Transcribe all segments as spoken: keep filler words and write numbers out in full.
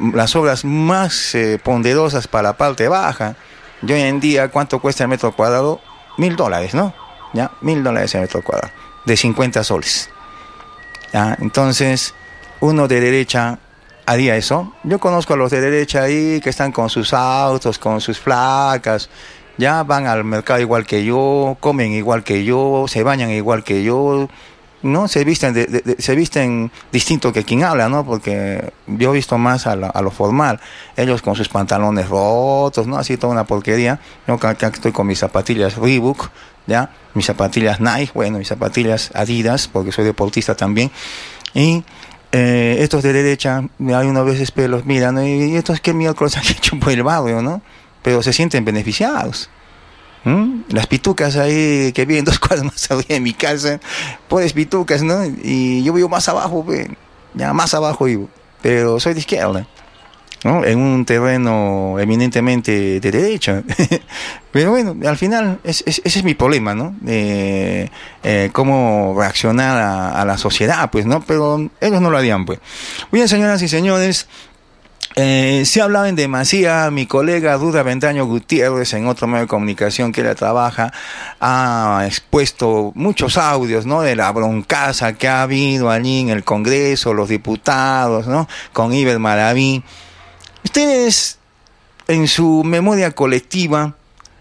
las obras más eh, ponderosas para la parte baja. Y hoy en día, ¿cuánto cuesta el metro cuadrado? Mil dólares, ¿no? Ya, mil dólares el metro cuadrado, de cincuenta soles. ¿Ya? Entonces, uno de derecha haría eso. Yo conozco a los de derecha ahí que están con sus autos, con sus placas, ya van al mercado igual que yo, comen igual que yo, se bañan igual que yo, ¿no? Se visten de, de, de, se visten distinto que quien habla, ¿no? Porque yo he visto más a, la, a lo formal. Ellos con sus pantalones rotos, ¿no? Así toda una porquería. Yo acá estoy con mis zapatillas Reebok, ¿ya? Mis zapatillas Nike, bueno, mis zapatillas Adidas, porque soy deportista también. Y eh, estos de derecha, hay unas veces pelos, miran, ¿no? Y estos qué miércoles han hecho por el barrio, ¿no? Pero se sienten beneficiados. ¿Mm? Las pitucas ahí que viven dos cuadras más arriba de mi casa, pobres pitucas, ¿no? Y yo vivo más abajo, pues, ya más abajo vivo, pero soy de izquierda, ¿no? En un terreno eminentemente de derecha. Pero bueno, al final es, es, ese es mi problema, ¿no? Eh, eh, cómo reaccionar a, a la sociedad, pues, ¿no? Pero ellos no lo harían, pues. Bien, señoras y señores, Eh, se ha hablado en demasía. Mi colega Ruda Bendaño Gutiérrez, en otro medio de comunicación que ella trabaja, ha expuesto muchos audios, ¿no? De la broncaza que ha habido allí en el Congreso, los diputados, ¿no? Con Iber Maraví. Ustedes, en su memoria colectiva,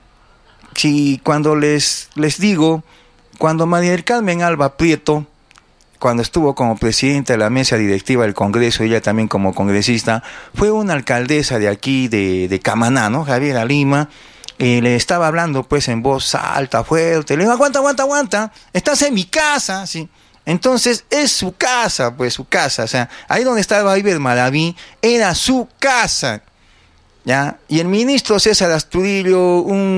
si cuando les, les digo, cuando María del Carmen Alba Prieto, cuando estuvo como presidenta de la mesa directiva del Congreso, ella también como congresista, fue una alcaldesa de aquí, de, de Camaná, ¿no? Javiera Lima, y le estaba hablando pues en voz alta, fuerte, le dijo, aguanta, aguanta, aguanta, estás en mi casa, ¿sí? Entonces es su casa, pues su casa, o sea, ahí donde estaba Iber Maraví, era su casa, ¿ya? Y el ministro César Astudillo,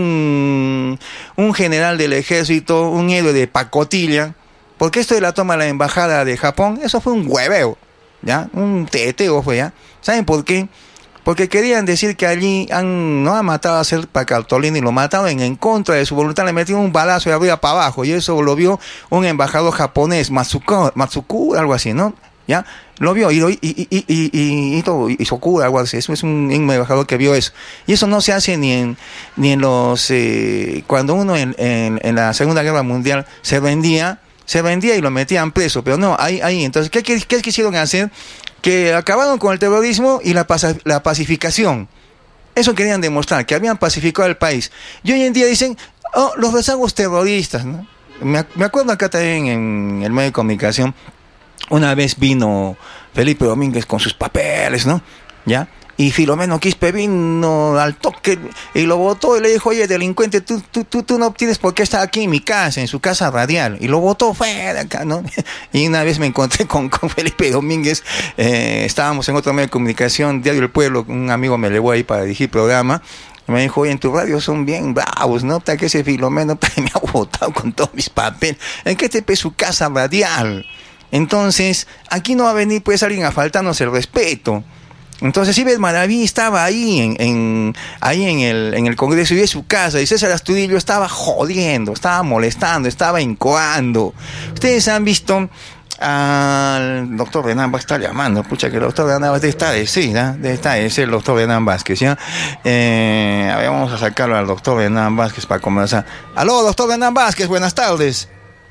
un, un general del ejército, un héroe de pacotilla, porque esto de la toma de la embajada de Japón, eso fue un hueveo, ¿ya? Un teteo fue, ¿ya? ¿Saben por qué? Porque querían decir que allí han, no han matado a Serpa Cartolini, lo mataron en, en contra de su voluntad, le metieron un balazo de arriba para abajo, y eso lo vio un embajador japonés, Matsuko, Matsuku, algo así, ¿no? ¿Ya? Lo vio, y, y, y, y, y, y, y, y Sokura, algo así, eso es un, un embajador que vio eso. Y eso no se hace ni en, ni en los, eh, cuando uno en, en, en la Segunda Guerra Mundial se vendía, se vendía y lo metían preso, pero no, ahí, ahí, entonces, ¿qué, qué, qué quisieron hacer? Que acabaron con el terrorismo y la, la pacificación. Eso querían demostrar, que habían pacificado el país. Y hoy en día dicen, oh, los rezagos terroristas, ¿no? Me, me acuerdo acá también en el medio de comunicación, una vez vino Felipe Domínguez con sus papeles, ¿no? ¿Ya? Y Filomeno Quispe vino al toque y lo botó y le dijo, oye, delincuente, tú, tú, tú, tú no tienes por qué estar aquí en mi casa, en su casa radial. Y lo botó fuera acá, ¿no? Y una vez me encontré con, con Felipe Domínguez, eh, estábamos en otro medio de comunicación, Diario El Pueblo, un amigo me llevó ahí para dirigir programa. Y me dijo, oye, en tu radio son bien bravos, ¿no? Que ese Filomeno me ha botado con todos mis papeles. ¿En qué te pe su casa radial? Entonces, aquí no va a venir pues alguien a faltarnos el respeto. Entonces Iber Maraví estaba ahí en, en ahí en el en el Congreso y de su casa, y César Astudillo estaba jodiendo, estaba molestando, estaba incoando. Ustedes han visto al doctor Renan va a estar llamando, pucha que el doctor Renan va a estar de sí, ¿no? Debe estar de ser el doctor Renan Vázquez, ¿ya? Eh, a ver, vamos a sacarlo al doctor Renan Vázquez para conversar. Aló, doctor Renan Vázquez, buenas tardes.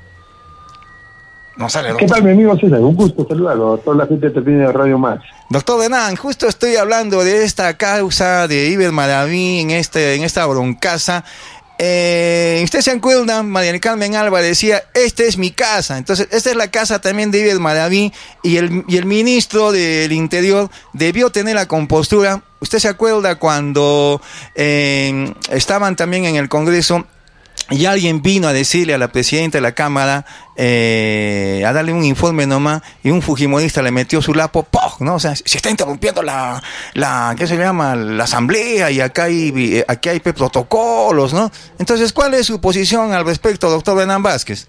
No sale, ¿Qué tal, mi amigo César? Un gusto saludarlo. Toda la gente te pide Radio Más. Doctor Renan, justo estoy hablando de esta causa de Iber Maraví en, este, en esta broncaza. Eh, usted se acuerda, María del Carmen Alba decía, esta es mi casa. Entonces, esta es la casa también de Iber Maraví, y el, y el ministro del Interior debió tener la compostura. ¿Usted se acuerda cuando eh, estaban también en el Congreso y alguien vino a decirle a la presidenta de la Cámara, eh, a darle un informe nomás, y un fujimorista le metió su lapo, ¡poc! ¿No? O sea, se está interrumpiendo la, la, ¿qué se llama? La asamblea, y acá hay, aquí hay protocolos, ¿no? Entonces, ¿cuál es su posición al respecto, doctor Renan Vázquez?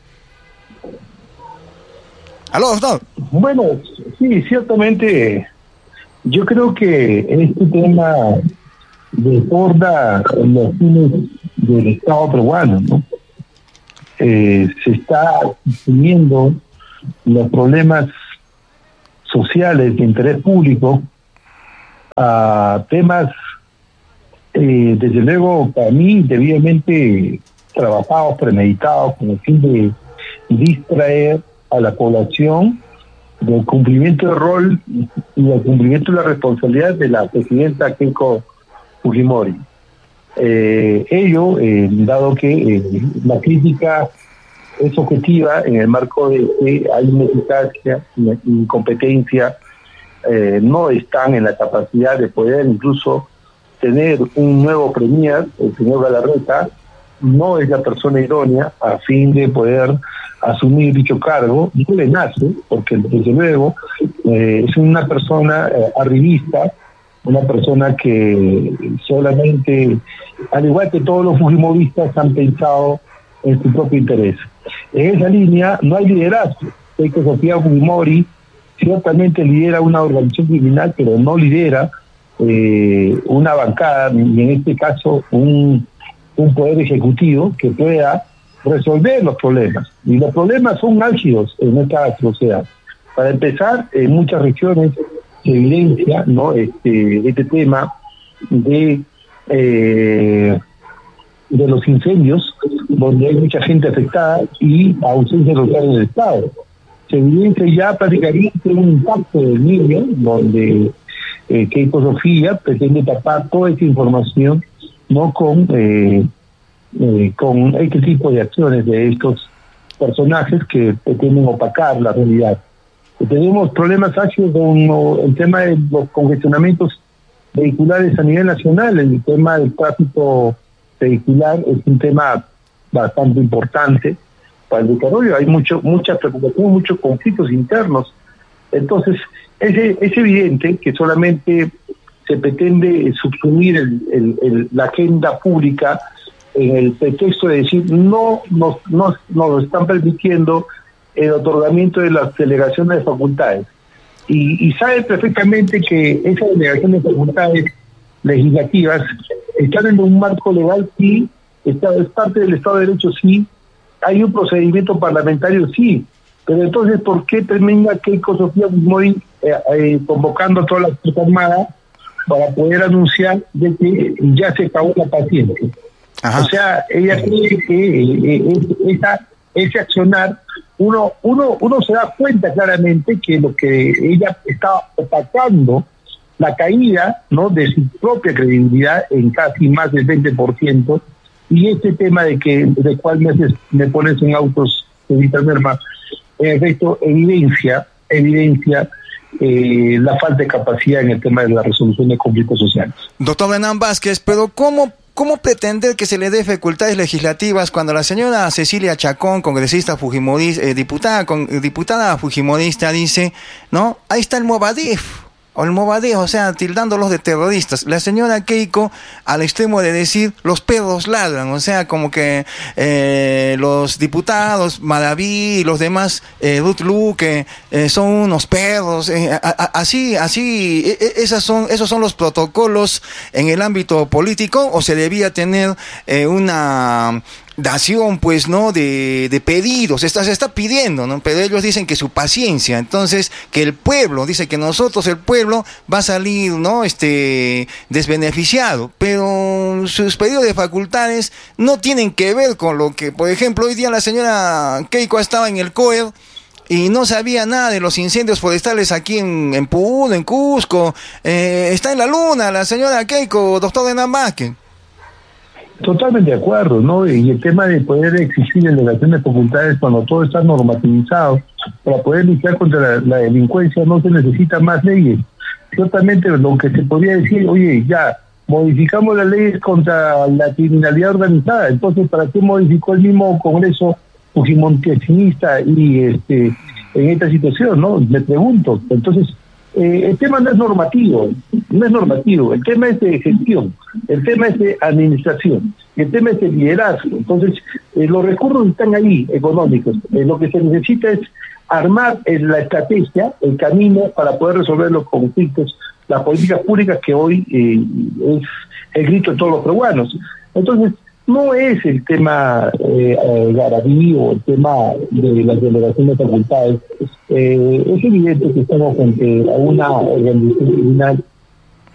¿Aló, doctor? Bueno, sí, ciertamente, yo creo que este tema desborda los fines del Estado peruano, ¿no? Eh, se está asumiendo los problemas sociales de interés público a temas, eh, desde luego, para mí, debidamente trabajados, premeditados, con el fin de distraer a la población del cumplimiento del rol y del cumplimiento de la responsabilidad de la presidenta Keiko Fujimori. Eh, ello, eh, dado que eh, la crítica es objetiva en el marco de que hay ineficacia, incompetencia, eh, no están en la capacidad de poder incluso tener un nuevo premier, el señor Galarreta, no es la persona idónea a fin de poder asumir dicho cargo, no le nace, porque desde luego eh, es una persona eh, arribista, una persona que solamente, al igual que todos los fujimoristas, han pensado en su propio interés. En esa línea no hay liderazgo. Keiko Sofía Fujimori ciertamente lidera una organización criminal, pero no lidera eh, una bancada, ni en este caso un, un poder ejecutivo que pueda resolver los problemas. Y los problemas son álgidos en nuestra sociedad. Para empezar, en muchas regiones se evidencia, ¿no?, este, este tema de, eh, de los incendios, donde hay mucha gente afectada y ausencia total del Estado. Se evidencia ya prácticamente un impacto del niño, donde eh, Keiko Sofía pretende tapar toda esta información, no con eh, eh, con este tipo de acciones de estos personajes que pretenden opacar la realidad. Tenemos problemas ácidos con el tema de los congestionamientos vehiculares a nivel nacional. El tema del tráfico vehicular es un tema bastante importante para el desarrollo. Hay mucho, mucha preocupación, muchos conflictos internos. Entonces, es, es evidente que solamente se pretende subsumir el, el, el, la agenda pública en el pretexto de decir no nos, nos, nos están permitiendo el otorgamiento de las delegaciones de facultades. Y, y sabe perfectamente que esas delegaciones de facultades legislativas están en un marco legal, sí, está, es parte del Estado de Derecho, sí, hay un procedimiento parlamentario, sí, pero entonces, ¿por qué termina Keiko Sofía Fujimori eh, eh, convocando a todas las Fuerzas Armadas para poder anunciar de que ya se acabó la paciencia? Ajá. O sea, ella cree que eh, eh, esa, ese accionar, uno, uno, uno se da cuenta claramente que lo que ella está opacando la caída, ¿no?, de su propia credibilidad en casi más del veinte por ciento, y este tema de que de cuál me, me pones en autos, Evita Merma, en efecto evidencia, evidencia eh, la falta de capacidad en el tema de la resolución de conflictos sociales. Doctor Hernán Vázquez, pero ¿cómo ¿Cómo pretender que se le dé facultades legislativas cuando la señora Cecilia Chacón, congresista fujimorista, eh, diputada, con, diputada fujimorista, dice, no, ahí está el Movadef, o el Movadef, o sea, tildándolos de terroristas? La señora Keiko, al extremo de decir, los perros ladran, o sea, como que eh, los diputados, Madaví y los demás, eh, Ruth Luque, eh, son unos perros, eh, a, a, así, así, eh, esas son, esos son los protocolos en el ámbito político, o se debía tener eh, una dación, pues, ¿no?, de, de pedidos, está, se está pidiendo, ¿no?, pero ellos dicen que su paciencia, entonces, que el pueblo, dice que nosotros, el pueblo, va a salir, ¿no?, este, desbeneficiado, pero sus pedidos de facultades no tienen que ver con lo que, por ejemplo, hoy día la señora Keiko estaba en el C O E R, y no sabía nada de los incendios forestales aquí en, en Puno, en Cusco, eh, está en la luna la señora Keiko, doctor Hernán Vázquez. Totalmente de acuerdo, ¿no? Y el tema de poder exigir delegación de facultades cuando todo está normativizado, para poder luchar contra la, la delincuencia no se necesitan más leyes. Ciertamente lo que se podría decir, oye, ya, modificamos las leyes contra la criminalidad organizada, entonces, ¿para qué modificó el mismo Congreso fujimontesista y este en esta situación, no? Me pregunto. Entonces, Eh, el tema no es normativo, no es normativo, el tema es de gestión, el tema es de administración, el tema es de liderazgo. Entonces, eh, los recursos están ahí, económicos. Eh, lo que se necesita es armar eh, la estrategia, el camino para poder resolver los conflictos, las políticas públicas que hoy eh, es el grito de todos los peruanos. Entonces, no es el tema eh, eh, Garaví o el tema de las delegaciones de facultades. Eh, es evidente que estamos frente a una organización criminal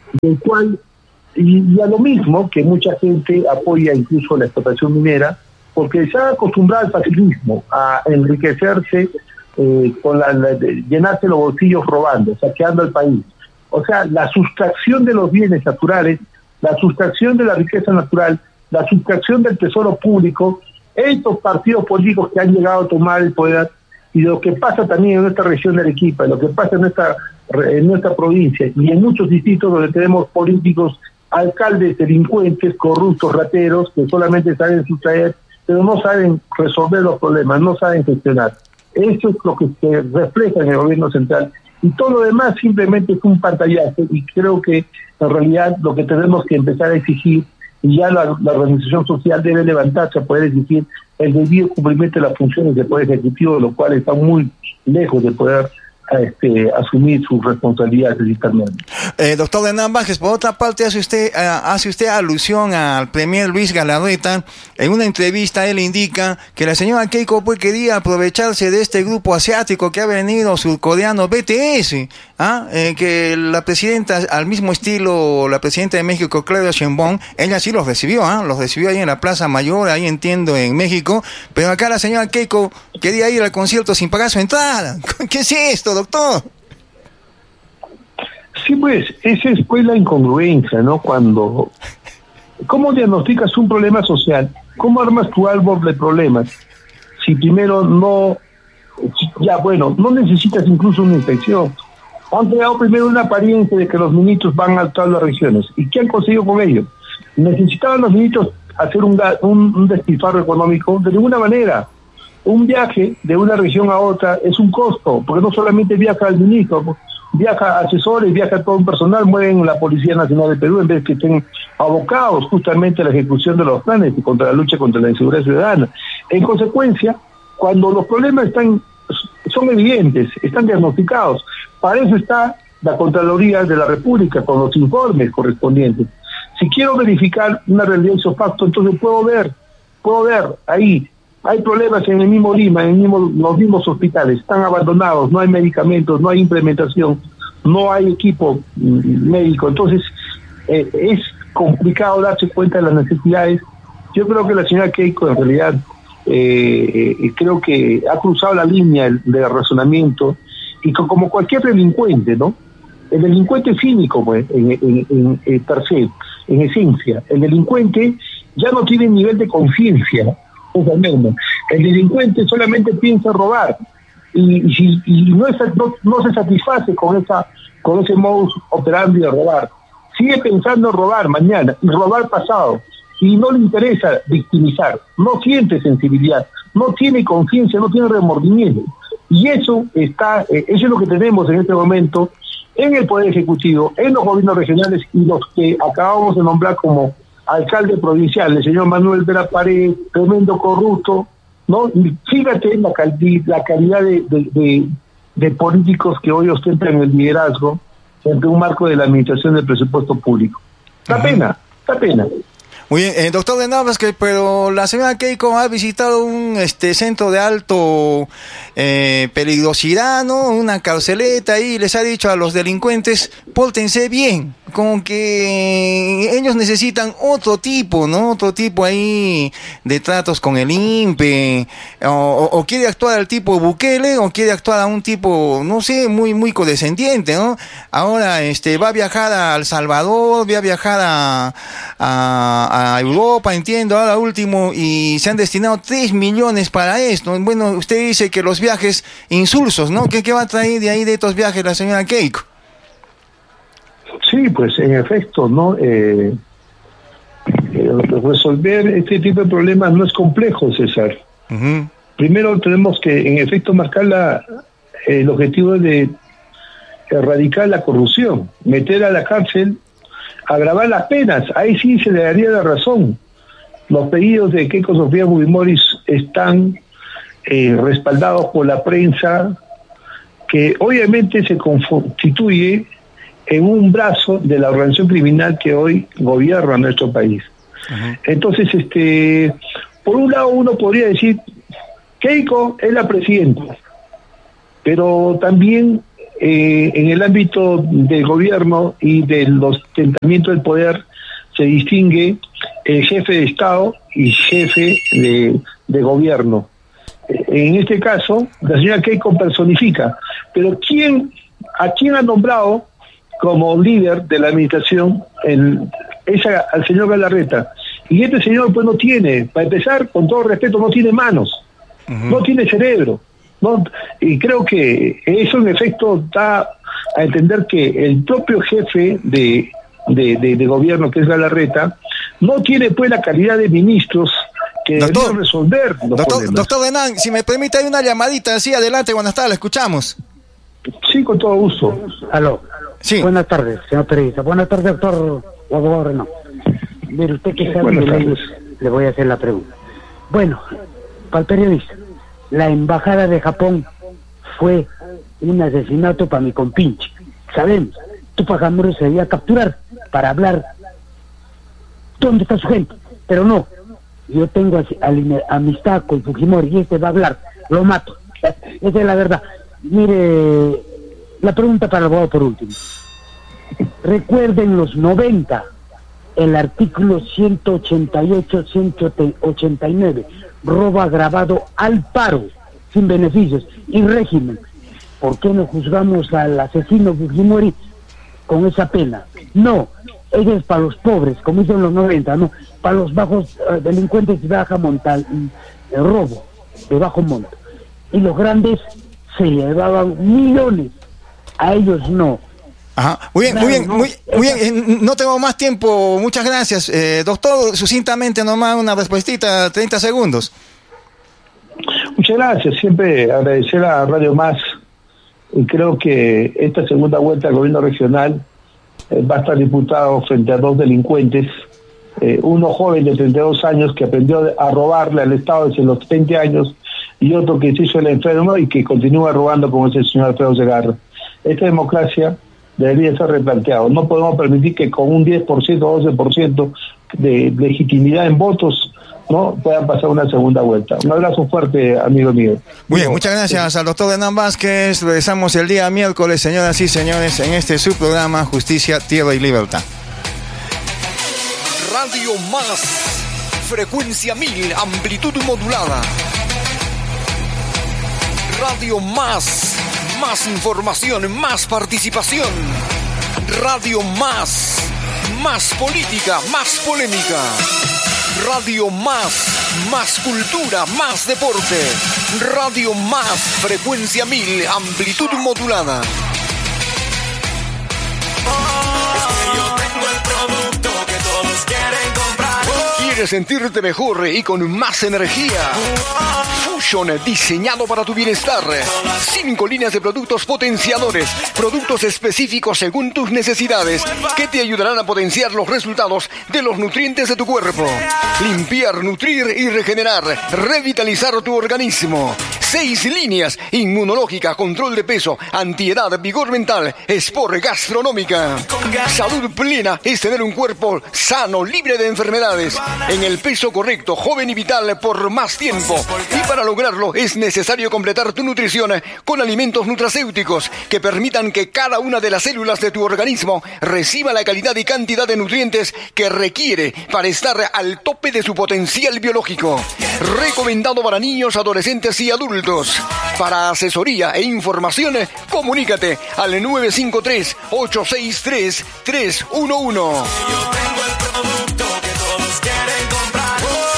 del cual, y, y a lo mismo que mucha gente apoya incluso la explotación minera, porque se ha acostumbrado al facilismo, a enriquecerse, eh, con la, la de llenarse los bolsillos robando, saqueando el país. O sea, la sustracción de los bienes naturales, la sustracción de la riqueza natural, la sustracción del tesoro público, estos partidos políticos que han llegado a tomar el poder, y lo que pasa también en nuestra región de Arequipa, lo que pasa en nuestra, en nuestra provincia y en muchos distritos donde tenemos políticos, alcaldes, delincuentes, corruptos, rateros, que solamente saben sustraer, pero no saben resolver los problemas, no saben gestionar. Eso es lo que se refleja en el gobierno central. Y todo lo demás simplemente es un pantallazo, y creo que en realidad lo que tenemos que empezar a exigir, y ya la, la organización social debe levantarse a poder exigir el debido cumplimiento de las funciones del Poder Ejecutivo, de lo cual está muy lejos de poder este, asumir sus responsabilidades dictaminales. Eh, doctor Hernán Vázquez, por otra parte, hace usted, uh, hace usted alusión al premier Luis Galarreta. En una entrevista él indica que la señora Keiko pues quería aprovecharse de este grupo asiático que ha venido, surcoreano B T S, ¿ah? eh, que la presidenta, al mismo estilo, la presidenta de México, Claudia Sheinbaum, ella sí los recibió, ¿ah? los recibió ahí en la Plaza Mayor, ahí entiendo, en México, pero acá la señora Keiko quería ir al concierto sin pagar su entrada. ¿Qué es esto, doctor? Sí, pues, esa es pues la incongruencia, ¿no? Cuando, ¿cómo diagnosticas un problema social? ¿Cómo armas tu árbol de problemas? Si primero no, ya bueno, no necesitas incluso una inspección. Han creado primero una apariencia de que los ministros van a todas las regiones. ¿Y qué han conseguido con ello? ¿Necesitaban los ministros hacer un, un, un despilfarro económico? De ninguna manera. Un viaje de una región a otra es un costo, porque no solamente viaja el ministro, viaja asesores, viaja todo un personal, mueven la Policía Nacional de Perú en vez de que estén abocados justamente a la ejecución de los planes y contra la lucha contra la inseguridad ciudadana. En consecuencia, cuando los problemas están son evidentes, están diagnosticados, para eso está la Contraloría de la República con los informes correspondientes. Si quiero verificar una realidad ipso facto, entonces puedo ver, puedo ver ahí. Hay problemas en el mismo Lima, en el mismo, los mismos hospitales, están abandonados, no hay medicamentos, no hay implementación, no hay equipo médico. Entonces, eh, es complicado darse cuenta de las necesidades. Yo creo que la señora Keiko, en realidad, eh, eh, creo que ha cruzado la línea de razonamiento, y que, como cualquier delincuente, ¿no? El delincuente cínico, pues, en, en, en, en per se, en esencia, el delincuente ya no tiene nivel de conciencia. El delincuente solamente piensa robar, y, y, y no, es, no, no se satisface con esa con ese modus operandi de robar. Sigue pensando en robar mañana y robar pasado, y no le interesa victimizar, no siente sensibilidad, no tiene conciencia, no tiene remordimiento. Y eso está, eh, eso es lo que tenemos en este momento en el Poder Ejecutivo, en los gobiernos regionales y los que acabamos de nombrar como alcalde provincial, el señor Manuel Vera Paredes, tremendo corrupto, ¿no? Y fíjate la, calidad, la calidad de, de, de, de políticos que hoy ostentan el liderazgo entre un marco de la administración del presupuesto público. Da uh-huh. pena, da pena. Muy bien, eh, doctor de Navas, que pero la señora Keiko ha visitado un este centro de alto eh, peligrosidad, ¿no? Una carceleta, y les ha dicho a los delincuentes, pórtense bien, como que ellos necesitan otro tipo, ¿no? Otro tipo ahí de tratos con el I N P E, o, o, o quiere actuar al tipo Bukele, o quiere actuar a un tipo, no sé, muy muy condescendiente, ¿no? Ahora este va a viajar a El Salvador, va a viajar a, a a Europa, entiendo, ahora último, y se han destinado tres millones para esto. Bueno, usted dice que los viajes insulsos, ¿no? ¿Qué, qué va a traer de ahí de estos viajes la señora Keiko? Sí, pues en efecto, ¿no? Eh, eh, resolver este tipo de problemas no es complejo, César. Uh-huh. Primero tenemos que, en efecto, marcar la, el objetivo de erradicar la corrupción, meter a la cárcel, agravar las penas. Ahí sí se le daría la razón. Los pedidos de Keiko Sofía Fujimoris están eh, respaldados por la prensa, que obviamente se constituye en un brazo de la organización criminal que hoy gobierna nuestro país. Uh-huh. Entonces, este, por un lado uno podría decir, Keiko es la presidenta, pero también eh, en el ámbito del gobierno y del ostentamiento del poder se distingue el jefe de Estado y jefe de, de gobierno. En este caso, la señora Keiko personifica, pero ¿quién, ¿a quién ha nombrado como líder de la administración? El, es a, al señor Galarreta. Y este señor pues no tiene, para empezar, con todo respeto, no tiene manos, uh-huh. no tiene cerebro, ¿no? Y creo que eso en efecto da a entender que el propio jefe de, de, de, de gobierno, que es Galarreta, no tiene pues la calidad de ministros que deberían resolver los doctor, problemas. Doctor Renan, si me permite, hay una llamadita así adelante, cuando está, la escuchamos. Sí, con todo gusto. Aló. Sí. Buenas tardes, señor periodista. Buenas tardes, doctor abogado Renan. Mire, usted que sabe de leyes, le voy a hacer la pregunta. Bueno, para el periodista, la embajada de Japón fue un asesinato para mi compinche. Sabemos, Tupac Amaru se debía capturar para hablar dónde está su gente, pero no. Yo tengo amistad con Fujimori y este va a hablar, lo mato. Esa es la verdad. Mire, la pregunta para el abogado por último. Recuerden los noventa, el artículo ciento ochenta y ocho, ciento ochenta y nueve, robo agravado al paro, sin beneficios y régimen. ¿Por qué no juzgamos al asesino Fujimori con esa pena? No, ella es para los pobres, como hizo en los noventa, ¿no? Para los bajos uh, delincuentes de baja monta, uh, robo, de bajo monto. Y los grandes se llevaban millones, a ellos no. Ajá. Muy bien, claro, muy bien, no, muy, muy bien. No tengo más tiempo, muchas gracias. Eh, doctor, sucintamente nomás una respuestita, treinta segundos. Muchas gracias, siempre agradecer a Radio Más, y creo que esta segunda vuelta del gobierno regional eh, va a estar diputado frente a dos delincuentes, eh, uno joven de treinta y dos años que aprendió a robarle al Estado desde los veinte años, y otro que se hizo el enfermo y que continúa robando, como es el señor Alfredo Segarra. Esta democracia debería ser replanteado. No podemos permitir que con un diez por ciento o doce por ciento de legitimidad en votos no puedan pasar una segunda vuelta. Un abrazo fuerte, amigo mío. Muy bien, muchas gracias al doctor Renan Vázquez. Regresamos el día miércoles, señoras y señores, en este subprograma Justicia, Tierra y Libertad. Radio Más, frecuencia mil, amplitud modulada. Radio Más, más información, más participación. Radio Más, más política, más polémica. Radio Más, más cultura, más deporte. Radio Más, frecuencia mil, amplitud modulada. ¿Quieres sentirte mejor y con más energía? Fusion, diseñado para tu bienestar. Cinco líneas de productos potenciadores, productos específicos según tus necesidades, que te ayudarán a potenciar los resultados de los nutrientes de tu cuerpo. Limpiar, nutrir y regenerar, revitalizar tu organismo. Seis líneas: inmunológica, control de peso, antiedad, vigor mental, sport, gastronómica. Salud plena es tener un cuerpo sano, libre de enfermedades, en el peso correcto, joven y vital por más tiempo. Y para lograrlo es necesario completar tu nutrición con alimentos nutracéuticos que permitan que cada una de las células de tu organismo reciba la calidad y cantidad de nutrientes que requiere para estar al tope de su potencial biológico. Recomendado para niños, adolescentes y adultos. Para asesoría e información, comunícate al nueve cinco tres, ocho seis tres, tres uno uno. Yo tengo el producto que todos quieren comprar.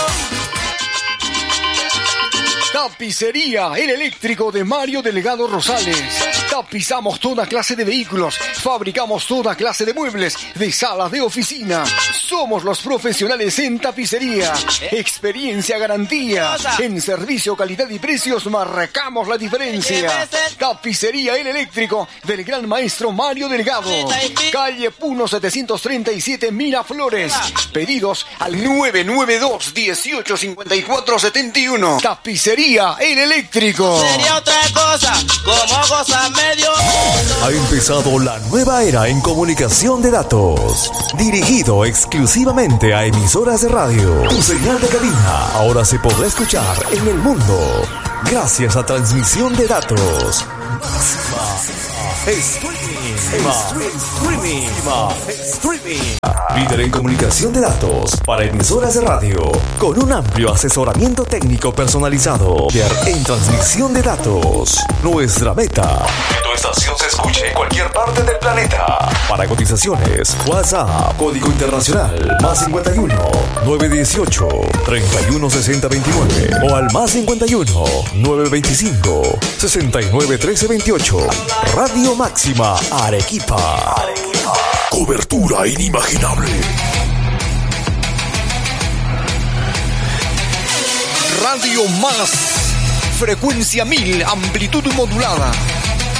Tapicería El Eléctrico de Mario Delgado Rosales. Tapizamos toda clase de vehículos, fabricamos toda clase de muebles, de salas de oficina. Somos los profesionales en tapicería. Experiencia, garantía. En servicio, calidad y precios marcamos la diferencia. Tapicería El Eléctrico del gran maestro Mario Delgado. Calle Puno setecientos treinta y siete, Miraflores. Pedidos al nueve nueve dos, dieciocho cincuenta y cuatro setenta y uno. Tapicería El Eléctrico. Sería otra cosa, como cosa medio. Ha empezado la nueva era en comunicación de datos, dirigido exclusivamente a emisoras de radio. Tu señal de cabina ahora se podrá escuchar en el mundo gracias a transmisión de datos máxima Streaming. Streaming. Streaming. Líder en comunicación de datos para emisoras de radio, con un amplio asesoramiento técnico personalizado. Líder en transmisión de datos. Nuestra meta: que tu estación se escuche en cualquier parte del planeta. Para cotizaciones, WhatsApp, código internacional, más cincuenta y uno, novecientos dieciocho, treinta y uno sesenta veintinueve o al más cincuenta y uno, novecientos veinticinco, sesenta y nueve trece veintiocho. Radio Máxima Arequipa. Arequipa. Cobertura inimaginable. Radio Más. Frecuencia mil, amplitud modulada.